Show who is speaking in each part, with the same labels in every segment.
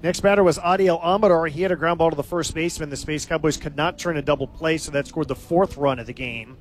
Speaker 1: Next batter was Adiel Amador. He had a ground ball to the first baseman. The Space Cowboys could not turn a double play, so that scored the 4th run of the game.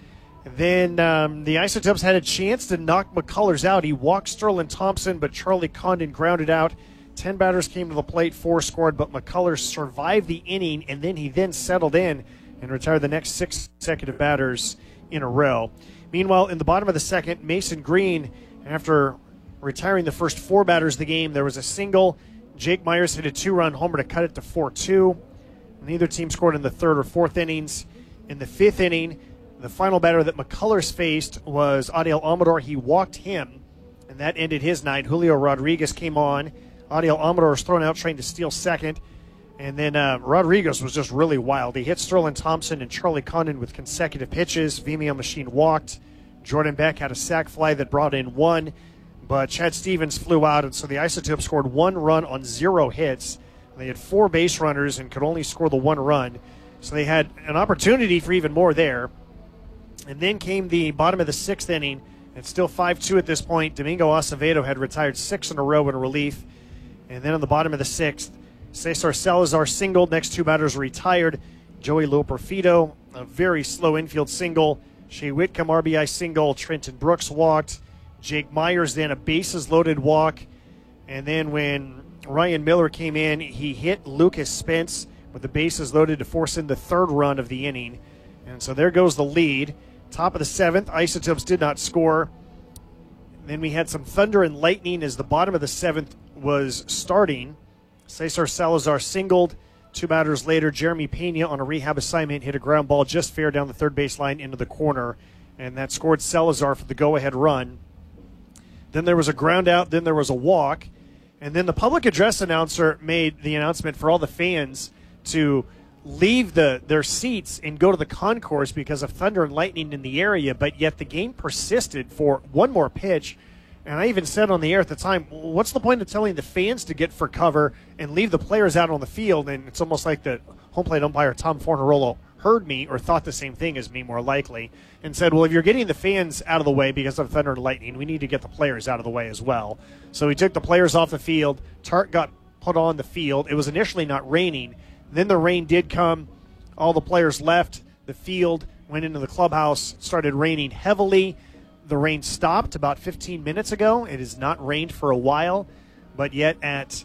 Speaker 1: Then the Isotopes had a chance to knock McCullers out. He walked Sterling Thompson, but Charlie Condon grounded out. 10 batters came to the plate, 4 scored, but McCullers survived the inning, and then he settled in and retired the next 6 consecutive batters in a row. Meanwhile, in the bottom of the second, Mason Green, after retiring the first 4 batters of the game, there was a single. Jake Myers hit a 2-run homer to cut it to 4-2. Neither team scored in the 3rd or 4th innings. In the 5th inning, the final batter that McCullers faced was Adiel Amador. He walked him, and that ended his night. Julio Rodriguez came on. Adiel Amador was thrown out trying to steal second. And then Rodriguez was just really wild. He hit Sterling Thompson and Charlie Condon with consecutive pitches. Vimeo Machine walked. Jordan Beck had a sac fly that brought in 1. But Chad Stevens flew out, and so the Isotopes scored 1 run on 0 hits. They had 4 base runners and could only score the 1 run. So they had an opportunity for even more there. And then came the bottom of the 6th inning. It's still 5-2 at this point. Domingo Acevedo had retired 6 in a row in relief. And then on the bottom of the 6th, Cesar Salazar singled. Next 2 batters retired. Joey Loperfido, a very slow infield single. Shea Whitcomb, RBI single. Trenton Brooks walked. Jake Myers then a bases-loaded walk. And then when Ryan Miller came in, he hit Lucas Spence with the bases loaded to force in the 3rd run of the inning. And so there goes the lead. Top of the 7th, Isotopes did not score. Then we had some thunder and lightning as the bottom of the 7th was starting. Cesar Salazar singled. 2 batters later, Jeremy Pena on a rehab assignment hit a ground ball just fair down the 3rd baseline into the corner, and that scored Salazar for the go-ahead run. Then there was a ground out, then there was a walk, and then the public address announcer made the announcement for all the fans to leave their seats and go to the concourse because of thunder and lightning in the area, but yet the game persisted for 1 more pitch. And I even said on the air at the time, what's the point of telling the fans to get for cover and leave the players out on the field? And it's almost like the home plate umpire, Tom Fornarolo, heard me or thought the same thing as me more likely and said, well, if you're getting the fans out of the way because of thunder and lightning, we need to get the players out of the way as well. So he took the players off the field. Tartt got put on the field. It was initially not raining. Then the rain did come. All the players left the field, went into the clubhouse, started raining heavily. The rain stopped about 15 minutes ago. It has not rained for a while, but yet at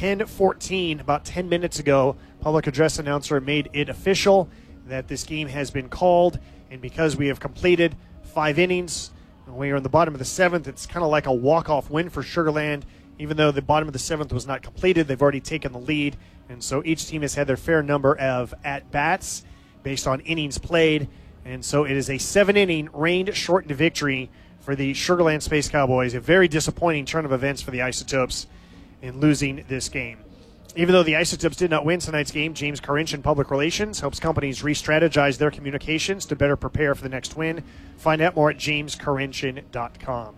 Speaker 1: 10:14, about 10 minutes ago, public address announcer made it official that this game has been called, and because we have completed 5 innings, we are in the bottom of the 7th. It's kind of like a walk-off win for Sugar Land. Even though the bottom of the 7th was not completed, they've already taken the lead, and so each team has had their fair number of at-bats based on innings played, and so it is a 7-inning rain-shortened victory for the Sugar Land Space Cowboys. A very disappointing turn of events for the Isotopes in losing this game. Even though the Isotopes did not win tonight's game, James Karinch in Public Relations helps companies re-strategize their communications to better prepare for the next win. Find out more at jamescarinchin.com.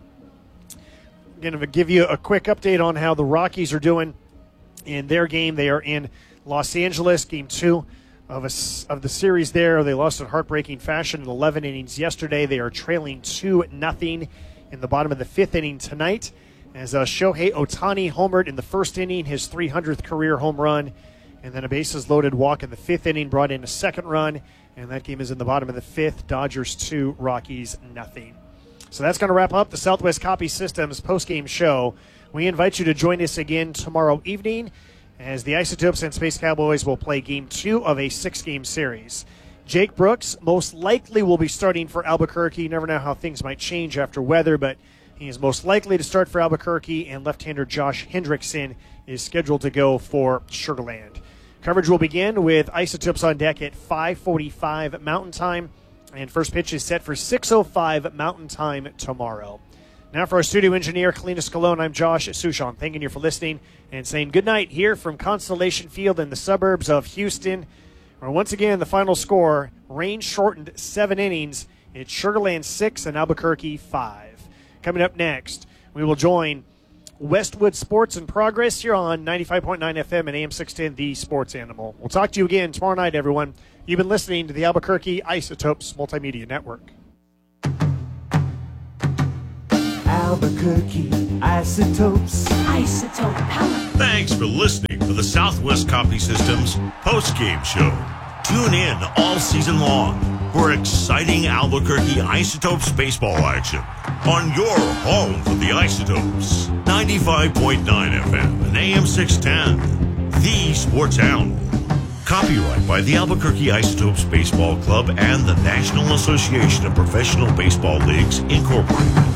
Speaker 1: I'm going to give you a quick update on how the Rockies are doing in their game. They are in Los Angeles, Game 2 of the series there. They lost in heartbreaking fashion in 11 innings yesterday. They are trailing 2-0 in the bottom of the 5th inning tonight, as Shohei Ohtani homered in the 1st inning, his 300th career home run, and then a bases-loaded walk in the 5th inning brought in a 2nd run, and that game is in the bottom of the 5th. Dodgers 2, Rockies nothing. So that's going to wrap up the Southwest Copy Systems post-game show. We invite you to join us again tomorrow evening as the Isotopes and Space Cowboys will play Game 2 of a 6-game series. Jake Brooks most likely will be starting for Albuquerque. You never know how things might change after weather, but he is most likely to start for Albuquerque, and left-hander Josh Hendrickson is scheduled to go for Sugar Land. Coverage will begin with Isotopes on deck at 5:45 Mountain Time, and first pitch is set for 6:05 Mountain Time tomorrow. Now for our studio engineer, Kalina Scalone, I'm Josh Sushon, thanking you for listening and saying good night here from Constellation Field in the suburbs of Houston, where once again the final score, rain-shortened 7 innings. It's Sugar Land 6 and Albuquerque 5. Coming up next, we will join Westwood Sports in Progress here on 95.9 FM and AM 610, The Sports Animal. We'll talk to you again tomorrow night, everyone. You've been listening to the Albuquerque Isotopes Multimedia Network.
Speaker 2: Albuquerque Isotopes.
Speaker 3: Isotope power.
Speaker 4: Thanks for listening to the Southwest Copy Systems post-game show. Tune in all season long for exciting Albuquerque Isotopes baseball action on your home for the Isotopes. 95.9 FM and AM 610. The Sports Animal. Copyright by the Albuquerque Isotopes Baseball Club and the National Association of Professional Baseball Leagues, Incorporated.